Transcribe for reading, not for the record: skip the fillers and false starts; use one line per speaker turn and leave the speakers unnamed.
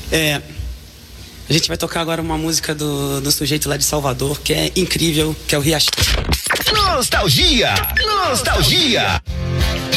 A gente vai tocar agora uma música do sujeito lá de Salvador, que é incrível, que é o Riachão.
Nostalgia! Nostalgia!